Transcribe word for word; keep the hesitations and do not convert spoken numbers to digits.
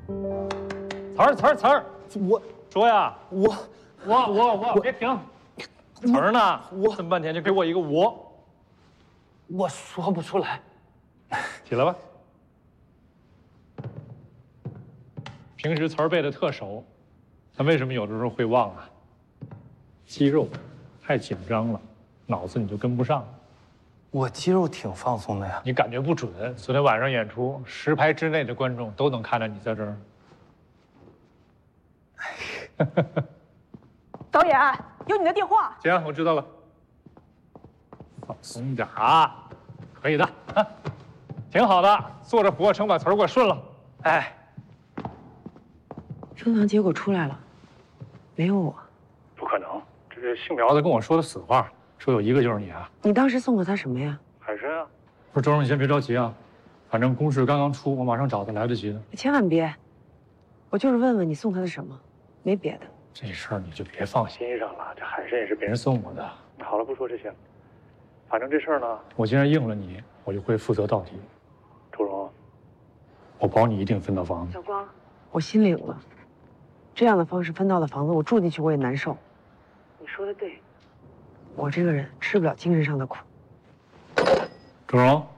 词儿词儿词儿， 我说呀， 我我我我别停，词儿呢？ 我这么半天就给我一个我， 我说不出来。 起来吧。平时词儿背的特熟，他为什么有的时候会忘啊？肌肉太紧张了，脑子你就跟不上。 我肌肉挺放松的呀。 你感觉不准。昨天晚上演出，十排之内的观众都能看到你在这儿。 导演，有你的电话。 行，我知道了。放松点啊，可以的啊，挺好的。做着俯卧撑把词儿给我顺了。 哎， 升堂结果出来了，没有我。 不可能，这是姓苗的跟我说的死话，说有一个就是你啊。 你当时送给他什么呀？ 海参啊。不是周荣，你先别着急啊，反正公示刚刚出，我马上找他，来得及的。 千万别，我就是问问你送他的什么，没别的。 这事儿你就别放心上了，这海参也是别人送我的。好了，不说这些了，反正这事儿呢，我既然应了你，我就会负责到底。周荣，我保你一定分到房子。 小光，我心领了，这样的方式分到的房子，我住进去我也难受。你说的对，我这个人吃不了精神上的苦。 周荣，